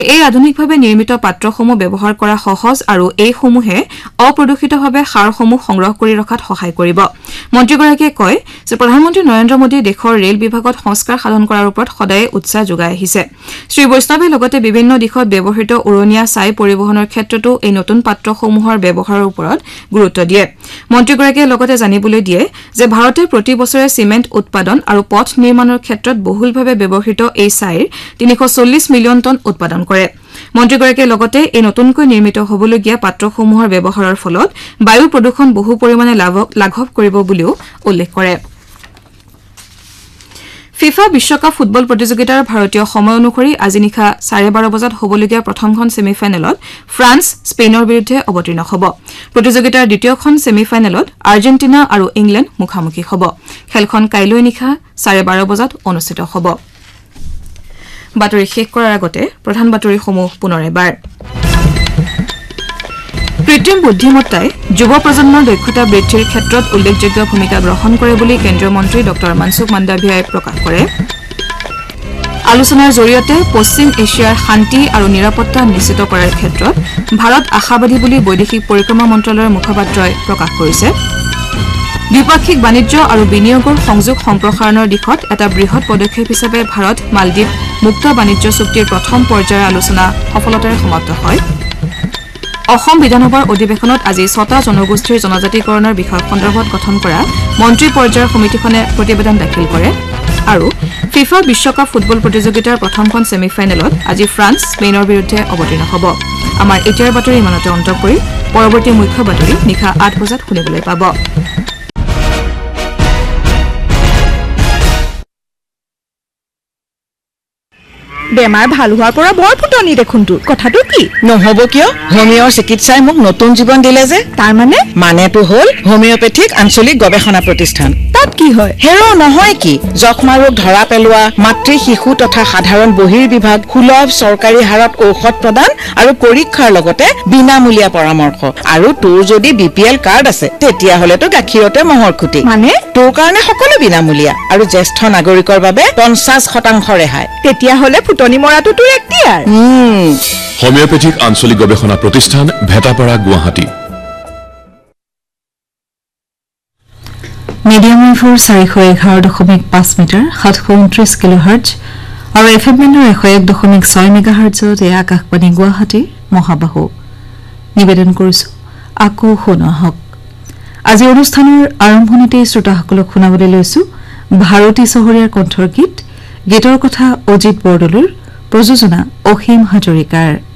এই আধুনিকভাৱে নিৰ্মিত পাত্ৰসমূহ ব্যৱহাৰ কৰা সহজ আৰু এইসমূহে অপ্ৰদূষিতভাৱে সাৰসমূহ সংগ্ৰহ কৰি ৰখাত সহায় কৰিব মন্ত্ৰীগৰাকীয়ে কয় যে প্ৰধানমন্ত্ৰী নৰেন্দ্ৰ মোদীয়ে দেশৰ ৰেল বিভাগত সংস্কাৰ সাধন কৰাৰ ওপৰত সদায় উৎসাহ যোগাই আহিছে শ্ৰী বৈষ্ণৱে লগতে বিভিন্ন দিশত ব্যৱহৃত উৰণীয়া ছাই পৰিবহনৰ ক্ষেত্ৰতো এই নতুন পাত্ৰসমূহৰ ব্যৱহাৰৰ ওপৰত গুৰুত্ব দিয়ে মন্ত্ৰীগৰাকীয়ে লগতে জানিবলৈ দিয়ে যে ভাৰতে প্ৰতি বছৰে চিমেণ্ট উৎপাদন আৰু পথ নিৰ্মাণৰ ক্ষেত্ৰত বহুলভাৱে ব্যৱহৃত এই ছাইৰ 340 মিলিয়ন টন উৎপাদন কৰে মন্ত্ৰীগৰাকীয়ে লগতে এই নতুনকৈ নিৰ্মিত হ'বলগীয়া পাত্ৰসমূহৰ ব্যৱহাৰৰ ফলত বায়ু প্ৰদূষণ বহু পৰিমাণে লাঘৱ কৰিব বুলিও উল্লেখ কৰে ফিফা বিশ্বকাপ ফুটবল প্ৰতিযোগিতাৰ ভাৰতীয় সময় অনুসৰি আজি নিশা 12:30 বজাত হ'বলগীয়া প্ৰথমখন ছেমিফাইনেলত ফ্ৰান্স স্পেইনৰ বিৰুদ্ধে অৱতীৰ্ণ হ'ব প্ৰতিযোগিতাৰ দ্বিতীয়খন ছেমিফাইনেলত আৰ্জেণ্টিনা আৰু ইংলেণ্ড মুখামুখি হ'ব খেলখন কাইলৈ নিশা 12:30 বজাত অনুষ্ঠিত হ'ব বাতৰি শেষ কৰাৰ আগতে প্ৰধান বাতৰিসমূহ পুনৰ এবাৰ কৃত্ৰিম বুদ্ধিমত্তাই যুৱ প্ৰজন্মৰ দক্ষতা বৃদ্ধিৰ ক্ষেত্ৰত উল্লেখযোগ্য ভূমিকা গ্ৰহণ কৰে বুলি কেন্দ্ৰীয় মন্ত্ৰী ডক্টৰ মনসুখ মাণ্ডাভিয়াই প্ৰকাশ কৰে আলোচনাৰ জৰিয়তে পশ্চিম এছিয়াৰ শান্তি আৰু নিৰাপত্তা নিশ্চিত কৰাৰ ক্ষেত্ৰত ভাৰত আশাবাদী বুলি বৈদেশিক পৰিক্ৰমা মন্ত্ৰালয়ৰ মুখপাত্ৰই প্ৰকাশ কৰিছে দ্বিপাক্ষিক বাণিজ্য আৰু বিনিয়োগৰ সংযোগ সম্প্ৰসাৰণৰ দিশত এটা বৃহৎ পদক্ষেপ হিচাপে ভাৰত মালদ্বীপ মুক্ত বাণিজ্য চুক্তিৰ প্ৰথম পৰ্যায়ৰ আলোচনা সফলতাৰে সমাপ্ত হয় অসম বিধানসভাৰ অধিৱেশনত আজি 6টা জনগোষ্ঠীৰ জনজাতিকৰণৰ বিষয় সন্দৰ্ভত গঠন কৰা মন্ত্ৰী পৰ্যায়ৰ সমিতিখনে প্ৰতিবেদন দাখিল কৰে আৰু ফিফা বিশ্বকাপ ফুটবল প্ৰতিযোগিতাৰ প্ৰথমখন ছেমিফাইনেলত আজি ফ্ৰান্স স্পেইনৰ বিৰুদ্ধে অৱতীৰ্ণ হ'ব আমাৰ এতিয়াৰ বাতৰি ইমানতে অন্ত কৰি পৰৱৰ্তী মুখ্য বাতৰি নিশা 8 বজাত শুনিবলৈ পাব বেমাৰ ভাল হোৱাৰ পৰা বৰ ফুটনি দেখোন তোৰ কথাটো কি নহব কিয় হোমিওৰ চিকিৎসাই মোক নতুন জীৱন দিলে যে তাৰ মানেটো হ'ল হোমিওপেথিক আঞ্চলিক গৱেষণা প্ৰতিষ্ঠান তাত কি হয় হেৰো নহয় কি যক্ষ্মা ৰোগ ধৰা পেলোৱা মাতৃ শিশু তথা সাধাৰণ বহিৰ্বিভাগ সুলভ চৰকাৰী হাৰত ঔষধ প্ৰদান আৰু পৰীক্ষাৰ লগতে বিনামূলীয়া পৰামৰ্শ আৰু তোৰ যদি বিপিএল কাৰ্ড আছে তেতিয়া হলেতো গাখীৰতে মহৰ খুটি মানে তোৰ কাৰণে সকলো বিনামূলীয়া আৰু জ্যেষ্ঠ নাগৰিকৰ বাবে 50% ৰেহাই তেতিয়া হলে ফুটনি মৰাটো তোৰ এক্টিয়াৰ হোমিওপেথিক আঞ্চলিক গৱেষণা প্ৰতিষ্ঠান ভেটাপাৰা গুৱাহাটী মিডিয়াম ৱেভৰ 411.5 মিটাৰ 729 কিলোহাৰ্টজ আৰু এফএম বেণ্ডৰ 101.6 মেগাহাৰ্টজত এই আকাশবাণী গুৱাহাটী মহাবাহু নিবেদন কৰিছো আকৌ শুনক আজি অনুষ্ঠানৰ আৰম্ভণিতে শ্ৰোতাসকলক শুনাবলৈ লৈছো ভাৰতী চহৰীয়াৰ কণ্ঠৰ গীতৰ কথা অজিত বৰদলৈৰ প্ৰযোজনা অসীম হাজৰিকাৰ